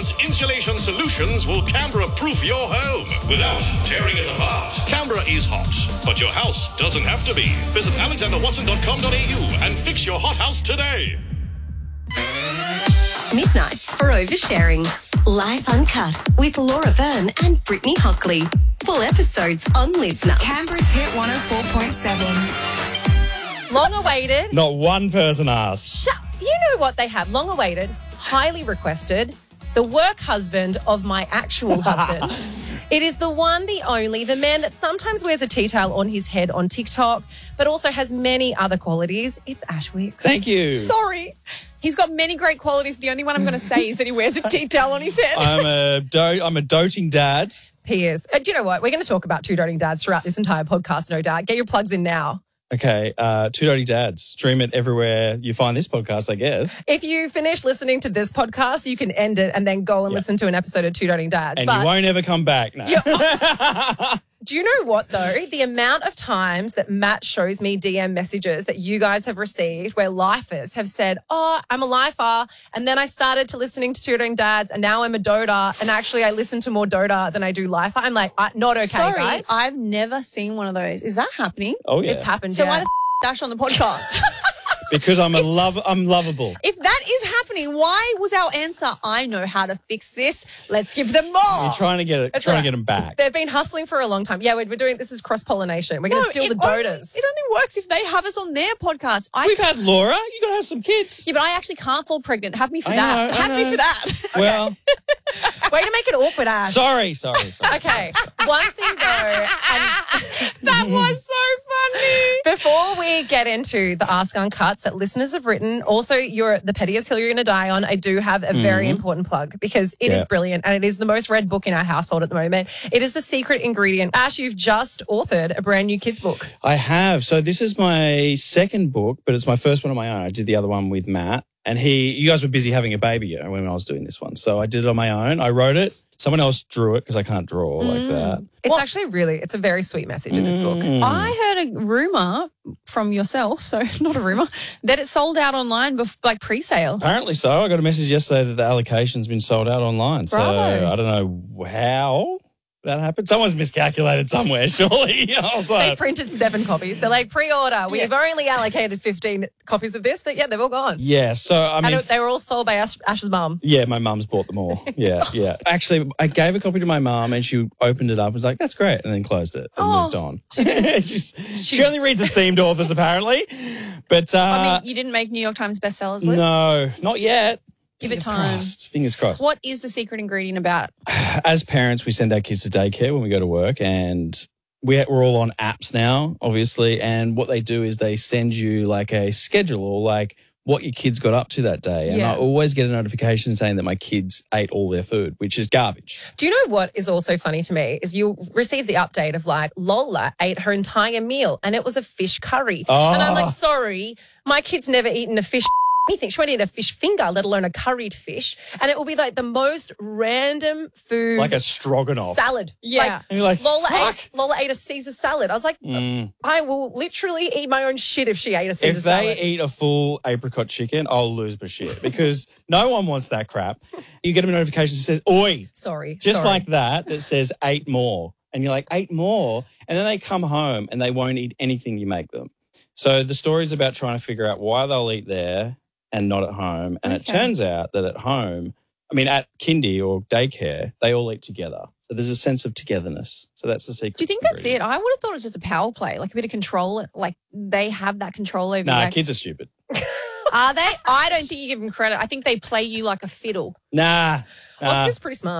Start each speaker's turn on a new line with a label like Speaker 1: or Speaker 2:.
Speaker 1: high-performance insulation solutions will Canberra-proof your home without tearing it apart. Canberra is hot, but your house doesn't have to be. Visit alexanderwatson.com.au and fix your hothouse today.
Speaker 2: Midnights for Oversharing. Life Uncut with Laura Byrne and Brittany Hockley. Full episodes on Listener.
Speaker 3: Canberra's Hit 104.7.
Speaker 4: Long awaited.
Speaker 5: Not one person asked.
Speaker 4: You know what they have? Long awaited, highly requested, the work husband of my actual husband. It is the one, the only, the man that sometimes wears a tea towel on his head on TikTok, but also has many other qualities. It's Ash Wicks.
Speaker 5: Thank you.
Speaker 6: Sorry. He's got many great qualities. The only one I'm going to say is that he wears a tea towel on his head.
Speaker 5: I'm a doting dad.
Speaker 4: He is. Do you know what? We're going to talk about two doting dads throughout this entire podcast, no doubt. Get your plugs in now.
Speaker 5: Okay, Two Doting Dads. Stream it everywhere you find this podcast, I guess.
Speaker 4: If you finish listening to this podcast, you can end it and then go and listen to an episode of Two Doting Dads.
Speaker 5: And you won't ever come back. No.
Speaker 4: Do you know what, though? The amount of times that Matt shows me DM messages that you guys have received where lifers have said, oh, I'm a lifer, and then I started to listening to Two Doting Dads, and now I'm a doter, and actually I listen to more doter than I do lifer. I'm like, not okay,
Speaker 6: Sorry,
Speaker 4: guys.
Speaker 6: I've never seen one of those. Is that happening?
Speaker 5: Oh, yeah.
Speaker 4: It's happened,
Speaker 6: So
Speaker 4: yeah.
Speaker 6: why the Dash on the podcast?
Speaker 5: Because I'm lovable.
Speaker 6: If that is happening, why was our answer, I know how to fix this. Let's give them more.
Speaker 5: You're trying to get them back.
Speaker 4: They've been hustling for a long time. Yeah, we're doing, this is cross-pollination. We're going to steal the doters.
Speaker 6: It only works if they have us on their podcast.
Speaker 5: We've had Laura. You got to have some kids.
Speaker 6: Yeah, but I actually can't fall pregnant. Have me for
Speaker 5: I
Speaker 6: that.
Speaker 5: know,
Speaker 6: Have me for that.
Speaker 5: Well,
Speaker 4: Way to make it awkward, Ash.
Speaker 5: sorry.
Speaker 4: Okay, one thing though, and
Speaker 6: That was so funny.
Speaker 4: before we get into the Ask Uncuts that listeners have written, also you're the pettiest hill you're going to die on, I do have a very important plug because it is brilliant and it is the most read book in our household at the moment. It is The Secret Ingredient. Ash, you've just authored a brand new kids book.
Speaker 5: I have. So this is my second book, but it's my first one on my own. I did the other one with Matt. And you guys were busy having a baby when I was doing this one. So I did it on my own. I wrote it. Someone else drew it because I can't draw like that.
Speaker 4: It's actually it's a very sweet message in this book.
Speaker 6: I heard a rumour from yourself, so not a rumour, that it sold out online pre-sale.
Speaker 5: Apparently so. I got a message yesterday that the allocation's been sold out online.
Speaker 4: Bravo.
Speaker 5: So I don't know how that happened. Someone's miscalculated somewhere, surely.
Speaker 4: They printed 7 copies. They're like, pre-order. We've only allocated 15 copies of this, but yeah, they've all gone.
Speaker 5: Yeah, so I mean...
Speaker 4: And they were all sold by Ash's mum.
Speaker 5: Yeah, my mum's bought them all. Yeah. Actually, I gave a copy to my mum and she opened it up and was like, that's great, and then closed it and moved on. She only reads esteemed authors, apparently. But
Speaker 6: I mean, you didn't make New York Times bestsellers list?
Speaker 5: no, not yet.
Speaker 6: Give it time.
Speaker 5: Fingers crossed.
Speaker 6: What is The Secret Ingredient about?
Speaker 5: As parents, we send our kids to daycare when we go to work, and we're all on apps now, obviously. And what they do is they send you like a schedule or like what your kids got up to that day. And I always get a notification saying that my kids ate all their food, which is garbage.
Speaker 4: Do you know what is also funny to me is you receive the update of like Lola ate her entire meal and it was a fish curry.
Speaker 5: Oh.
Speaker 4: And I'm like, sorry, my kid's never eaten a fish anything. She won't eat a fish finger, let alone a curried fish. And it will be like the most random food.
Speaker 5: Like a stroganoff.
Speaker 4: Salad.
Speaker 6: Yeah.
Speaker 5: And you're like, fuck.
Speaker 4: Lola ate a Caesar salad. I was like, I will literally eat my own shit if she ate a Caesar salad.
Speaker 5: If they eat a full apricot chicken, I'll lose my shit because no one wants that crap. You get a notification that says, oi.
Speaker 4: Sorry.
Speaker 5: Like that says 8 more. And you're like, 8 more? And then they come home and they won't eat anything you make them. So the story's about trying to figure out why they'll eat there and not at home. And it turns out that at home, at kindy or daycare, they all eat together. So there's a sense of togetherness. So that's the secret.
Speaker 6: Do you think that's it? I would have thought it was just a power play, like a bit of control. Like they have that control over you.
Speaker 5: Kids are stupid.
Speaker 6: Are they? I don't think you give them credit. I think they play you like a fiddle.
Speaker 5: Nah.
Speaker 4: Oscar's pretty smart.